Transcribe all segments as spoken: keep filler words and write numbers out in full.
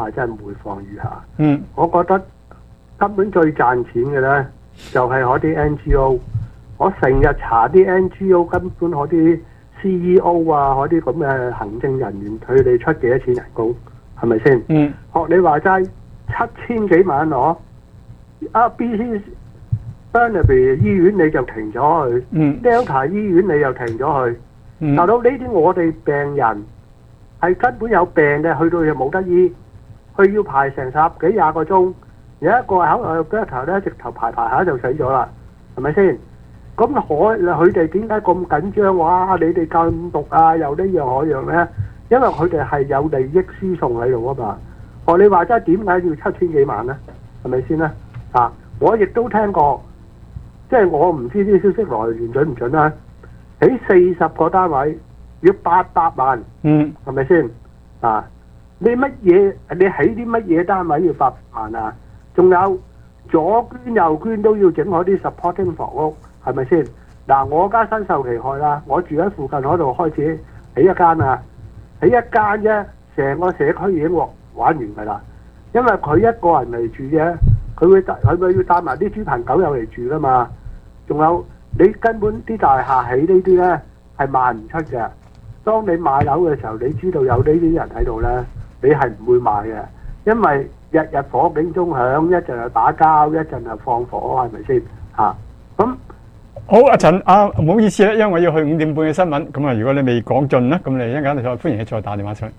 係真係每況愈下。 嗯， 我覺得根本最賺錢嘅咧，就係嗰啲 N G O。我成日查啲 N G O，根本嗰啲 C E O 啊，嗰啲咁嘅行政人員，佢哋出幾多錢人工，係咪先？ 嗯， 學你話齋，七千幾萬攞，啊 B C Barnaby 醫院你就停咗佢， 嗯 Delta 醫院你又停咗佢。 嗯， 大佬呢啲我哋病人係根本有病嘅，去到又冇得醫，佢要排成十幾廿個鐘，有一個喺誒 Delta 咧，直頭排排下就死咗啦，係咪先？咁可佢哋點解咁緊張？哇！你哋禁毒啊，又呢樣嗰樣咧？因為佢哋係有利益輸送喺度啊嘛。哦，你話真係點解要七千幾萬咧？係咪先咧？啊！我亦都聽過，即係我唔知啲消息來源準唔準啦。喺四十個單位要八百萬， 嗯， 係咪先？啊！你乜嘢？你起啲乜嘢單位要八百萬啊？仲有左捐右捐都要整嗰啲 supporting 房屋。係咪先？嗱，我家身受其害啦，我住喺附近嗰度開始起一間啊，起一間啫，成個社區已經玩完㗎啦。因為佢一個人嚟住啫，佢會帶佢咪要帶埋啲豬朋狗友嚟住㗎嘛。仲有你根本啲大廈起呢啲咧係賣唔出嘅。當你買樓嘅時候，你知道有呢啲人喺度咧，你係唔會買嘅，因為日日火警鐘響，一陣又打交，一陣又放火，係咪先？嚇咁。 好，阿陳啊，唔好意思咧，因為我要去五點半嘅新聞，咁啊，如果你未講盡咧，咁你一陣間你再歡迎你再打電話出嚟。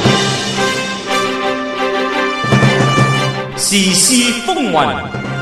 時事風雲，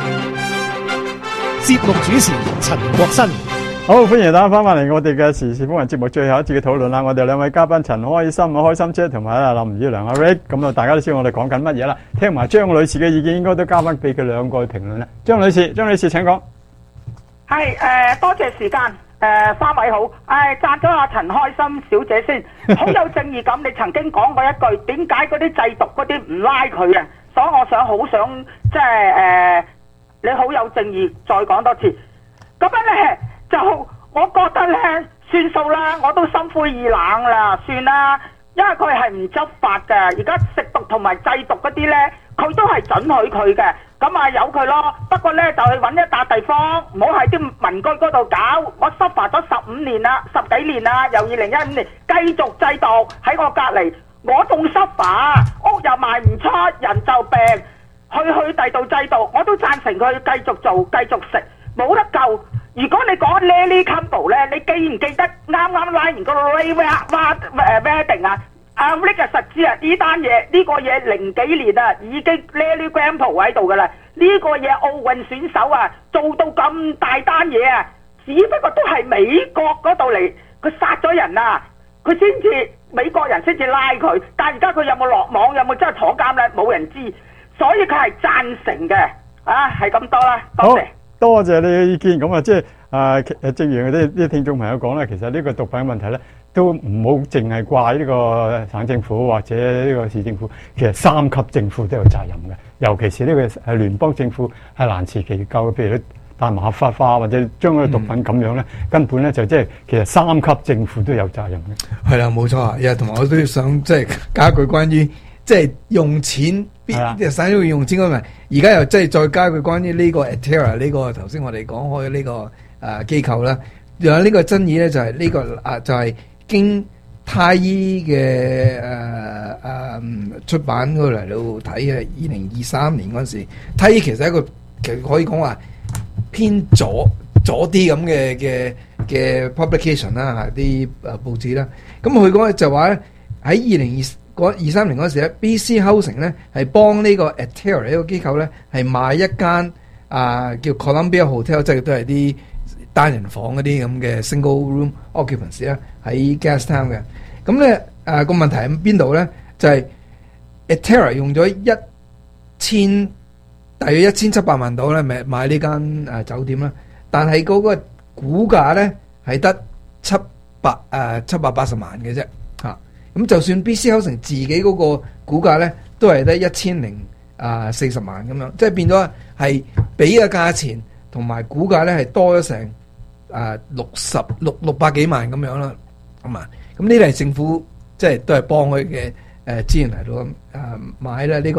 節目主持陳國新。 好，歡迎大家翻返嚟我哋嘅時事風雲節目最後一節嘅討論啦。我哋兩位嘉賓陳開心啊，開心姐同埋啊林宇良阿 Rick， 咁啊，大家都知道我哋講緊乜嘢啦。聽埋張女士嘅意見，應該都交翻俾佢兩個去評論啦。張女士，張女士請講。 係誒、呃，多謝時間誒、呃，三位好，誒讚咗阿陳開心小姐先，好有正義感。你曾經講過一句，點解嗰啲製毒嗰啲唔拉佢啊？所以我想好想即係誒，你好有正義，再講多次。咁樣咧就，我覺得咧算數啦，我都心灰意冷啦，算啦，因為佢係唔執法嘅。而家食毒同埋製毒嗰啲咧，佢都係准許佢嘅。咁啊由佢咯，不過咧就去揾一笪地方，唔好喺啲民居嗰度搞。我 suffer 咗十五年啦，十幾年啦，由二零一五年繼續製毒喺我隔離，我仲 suffer，屋又賣唔出，人就病，去去第度製毒，我都贊成佢繼續做，繼續食，冇得救。如果你講 Lily Campbell 咧，你記唔記得啱啱拉完個 Ray Wedding 啊？阿 Rick 啊，實知啊，呢單嘢呢個嘢零幾年啊，已經 Lily Campbell 喺度噶啦。呢、這個嘢奧運選手啊，做到咁大單嘢啊，只不過都係美國嗰度嚟，佢殺咗人啊，佢先至美國人先至拉佢。但係而家佢有冇落網，有冇真係坐監咧？冇人知，所以佢係贊成嘅。啊，係咁多啦，多謝。 多謝你嘅意見。咁啊，即係啊，誒，正如啲啲聽眾朋友講咧，其實呢個毒品問題咧，都唔好淨係怪呢個省政府或者呢個市政府，其實三級政府都有責任嘅。尤其是呢個係聯邦政府係難辭其咎，譬如你大麻合法化或者將嗰個毒品咁樣咧，嗯、根本咧就即係其實三級政府都有責任嘅。 係啦，冇錯啊！又同埋我都想即係加一句關於即係用錢。即係使咗用錢嗰咪，而家又即係再加佢關於呢個 Atera 呢個頭先我哋講開呢個誒機構啦，仲有呢個爭議咧就係呢個啊就係經泰醫嘅誒誒出版嗰嚟到睇嘅二零二三年嗰陣時，泰醫其實係一個其實可以講話偏左左啲咁嘅嘅嘅 publication 啦，啲誒報紙啦，咁佢講就話咧喺二零二二三年嗰時咧 ，B C Housing 咧係幫呢個 Atera 呢個機構咧係買一間啊、呃、叫 Columbia Hotel，即係都係啲單人房嗰啲咁嘅 single room occupancy 咧喺 Gastown 嘅。咁咧誒個問題喺邊度咧？就係、是、Atera 用咗一千大約一千七百萬度咧，咪買呢間誒酒店啦。但係嗰個股價咧係得七百誒七百八十萬嘅啫。咁就算 B C Housing 自己嗰個股價咧，都係得一千零啊四十萬咁樣，即係變咗係俾嘅價錢同埋股價咧係多咗成啊六十六六百幾萬咁樣啦，咁啊，咁呢啲係政府即係都係幫佢嘅誒資源嚟到誒買咧呢個。